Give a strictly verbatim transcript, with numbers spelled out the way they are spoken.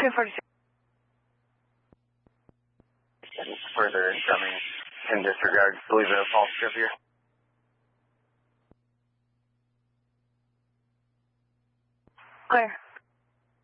two forty-six. Further incoming in disregard. Believe it a false trip here. Clear.